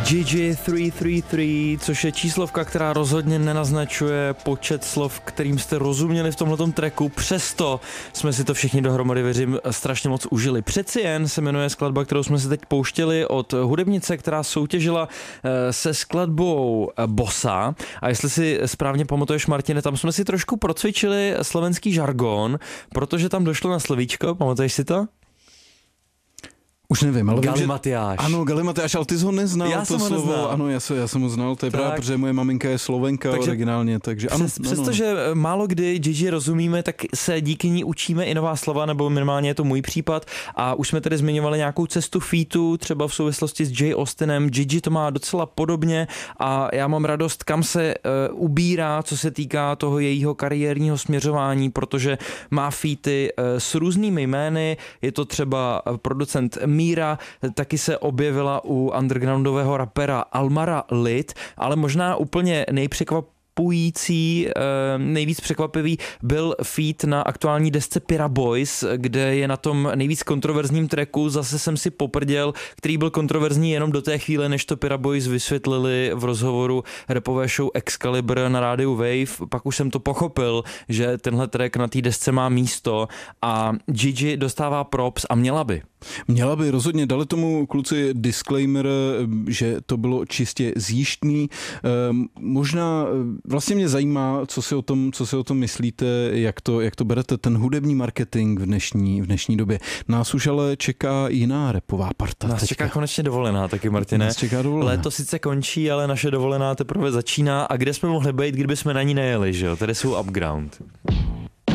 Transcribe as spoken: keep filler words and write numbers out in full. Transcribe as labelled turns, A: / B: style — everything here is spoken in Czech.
A: Gigi tři tři tři, což je číslovka, která rozhodně nenaznačuje počet slov, kterým jste rozuměli v tomhletom tracku, přesto jsme si to všichni dohromady, věřím, strašně moc užili. Přeci jen se jmenuje skladba, kterou jsme si teď pouštěli od hudebnice, která soutěžila se skladbou Bossa, a jestli si správně pamatuješ, Martine, tam jsme si trošku procvičili slovenský žargon, protože tam došlo na slovíčko, pamatuješ si to?
B: Už nevím, ale
A: Galimatiáš.
B: Ano, Galimatiáš, ale ty jsi ho neznal,
A: já
B: to
A: jsem ho
B: slovo.
A: Neznal.
B: Ano, já, se, já jsem ho znal, to je právě, protože moje maminka je Slovenka takže originálně, takže ano.
A: Přes, přestože málo kdy Gigi rozumíme, tak se díky ní učíme i nová slova, nebo minimálně je to můj případ, a už jsme tedy zmiňovali nějakou cestu featu, třeba v souvislosti s Jay Austinem. Gigi to má docela podobně a já mám radost, kam se uh, ubírá, co se týká toho jejího kariérního směřování, protože má featy uh, s různými jmény, je to třeba producent Míra, taky se objevila u undergroundového rapera Almara Lid, ale možná úplně nejpřekvapující, nejvíc překvapivý byl feat na aktuální desce Pira Boys, kde je na tom nejvíc kontroverzním tracku Zase jsem si poprděl, který byl kontroverzní jenom do té chvíle, než to Pira Boys vysvětlili v rozhovoru rapové show Excalibur na rádiu Wave. Pak už jsem to pochopil, že tenhle track na té desce má místo a Gigi dostává props a měla by.
B: Měla by, rozhodně, dali tomu kluci disclaimer, že to bylo čistě zjištný. Možná vlastně mě zajímá, co si o tom, co si o tom myslíte, jak to, jak to berete, ten hudební marketing v dnešní, v dnešní době. Nás už ale čeká jiná rapová parta.
A: Nás teďka. čeká konečně dovolená taky, Martine.
B: Nás čeká dovolená.
A: Léto sice končí, ale naše dovolená teprve začíná, a kde jsme mohli být, kdyby jsme na ní nejeli, že jo? Tady jsou Upground.